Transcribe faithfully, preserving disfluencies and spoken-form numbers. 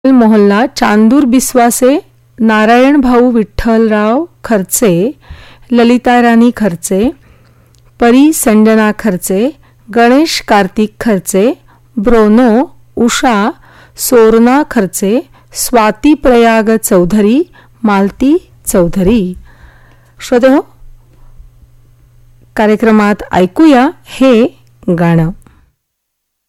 मोहल्ला चांदूर बिस्वासे, नारायण भाऊ विठ्ठलराव खर्चे, ललिता राणी खर्चे, परी संजना खर्चे, गणेश कार्तिक खर्चे, ब्रोनो उषा सोरना खर्चे, स्वाती प्रयाग चौधरी, मालती चौधरी. श्रोते हो, कार्यक्रमात ऐकूया हे गाणं.